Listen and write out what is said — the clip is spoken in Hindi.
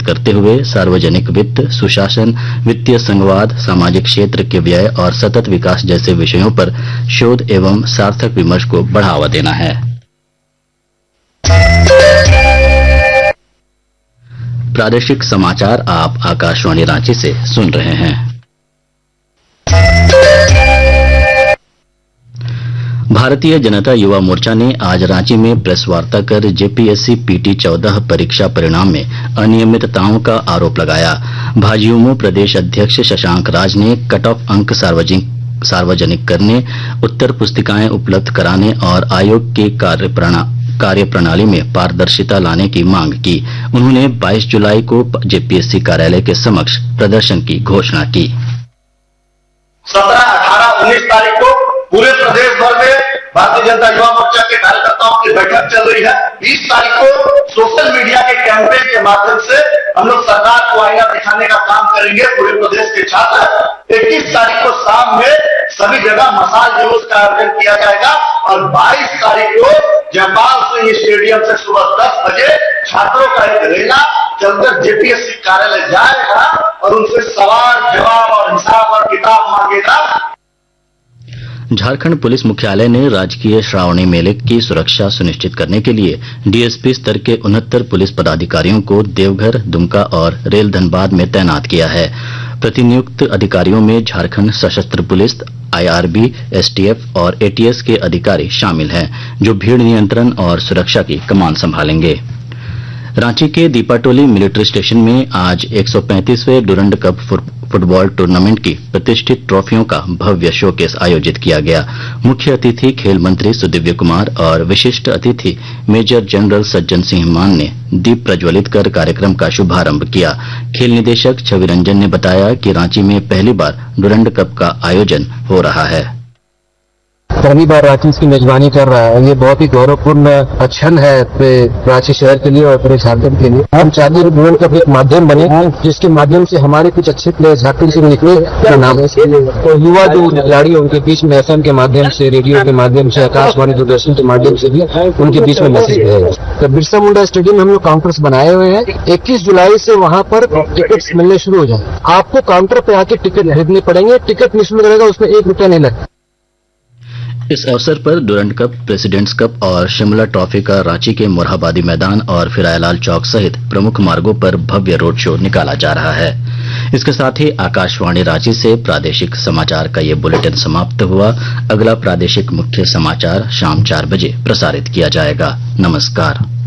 करते हुए सार्वजनिक वित्त, सुशासन, वित्तीय संघवाद, सामाजिक क्षेत्र के व्यय और सतत विकास जैसे विषयों पर शोध एवं सार्थक विमर्श को बढ़ावा देना है। प्रादेशिक समाचार आप आकाशवाणी रांची से सुन रहे हैं। भारतीय जनता युवा मोर्चा ने आज रांची में प्रेस वार्ता कर जेपीएससी पीटी 14 परीक्षा परिणाम में अनियमितताओं का आरोप लगाया। भाजयुमो प्रदेश अध्यक्ष शशांक राज ने कट ऑफ अंक सार्वजनिक करने, उत्तर पुस्तिकाएं उपलब्ध कराने और आयोग के कार्यप्रणाली में पारदर्शिता लाने की मांग की। उन्होंने 22 जुलाई को जेपीएससी कार्यालय के समक्ष प्रदर्शन की घोषणा की। 17, 18, 19 तारीख को पूरे प्रदेश भर में भारतीय जनता युवा मोर्चा के कार्यकर्ताओं की बैठक चल रही है। 20 तारीख को सोशल मीडिया के कैंपेन के माध्यम से हम लोग सरकार को आईना दिखाने का काम करेंगे पूरे प्रदेश के छात्र। 21 तारीख को शाम में सभी जगह मशाल जुलूस का आयोजन किया जाएगा और 22 तारीख को जयपाल सिंह स्टेडियम से सुबह 10 बजे छात्रों का एक रैला चलकर जेपीएससी कार्यालय जाएगा और उनसे सवाल जवाब और हिसाब और किताब मांगेगा। झारखंड पुलिस मुख्यालय ने राजकीय श्रावणी मेले की सुरक्षा सुनिश्चित करने के लिए डीएसपी स्तर के 69 पुलिस पदाधिकारियों को देवघर, दुमका और रेल धनबाद में तैनात किया है। प्रतिनियुक्त अधिकारियों में झारखंड सशस्त्र पुलिस, आईआरबी, एसटीएफ और एटीएस के अधिकारी शामिल हैं, जो भीड़ नियंत्रण और सुरक्षा की कमान संभालेंगे। रांची के दीपाटोली मिलिट्री स्टेशन में आज 135वें डुरंड कप फुटबॉल टूर्नामेंट की प्रतिष्ठित ट्रॉफियों का भव्य शोकेस आयोजित किया गया। मुख्य अतिथि खेल मंत्री सुदिव्य कुमार और विशिष्ट अतिथि मेजर जनरल सज्जन सिंह मान ने दीप प्रज्वलित कर कार्यक्रम का शुभारंभ किया। खेल निदेशक छवि रंजन ने बताया कि रांची में पहली बार डुरंड कप का आयोजन हो रहा है। पहली बार रांची इसकी मेजबानी कर रहा है। ये बहुत ही गौरवपूर्ण क्षण है रांची शहर के लिए और पूरे झारखंड के लिए। हम चाहते हैं डुरंड कप एक माध्यम बने जिसके माध्यम से हमारे कुछ अच्छे प्लेयर झारखंड से निकले तो नाम तो युवा जो खिलाड़ी उनके बीच में एफएम के माध्यम से, रेडियो के माध्यम से, आकाशवाणी, दूरदर्शन के माध्यम से भी उनके बीच में मैसेज रहेगा। तो बिरसा मुंडा स्टेडियम में हम लोग काउंटर्स बनाए हुए हैं। 21 जुलाई से वहां पर टिकट्स मिलने शुरू हो जाए। आपको काउंटर पे आके टिकट खरीदने पड़ेंगे। टिकट निःशुल्क रहेगा, उसमें 1 रुपया नहीं लगता। इस अवसर पर डुरंड कप, प्रेसिडेंट्स कप और शिमला ट्रॉफी का रांची के मोरहाबादी मैदान और फिरायलाल चौक सहित प्रमुख मार्गों पर भव्य रोड शो निकाला जा रहा है। इसके साथ ही आकाशवाणी रांची से प्रादेशिक समाचार का ये बुलेटिन समाप्त हुआ। अगला प्रादेशिक मुख्य समाचार शाम 4 बजे प्रसारित किया जाएगा। नमस्कार।